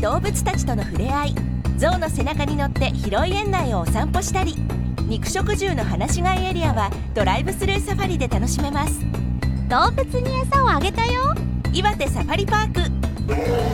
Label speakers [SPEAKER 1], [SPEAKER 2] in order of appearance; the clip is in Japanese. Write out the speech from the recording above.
[SPEAKER 1] 動物たちとの触れ合い、象の背中に乗って広い園内をお散歩したり、肉食獣の放し飼いエリアはドライブスルーサファリで楽しめます。
[SPEAKER 2] 動物に餌をあげたよ。
[SPEAKER 1] 岩手サファリパーク。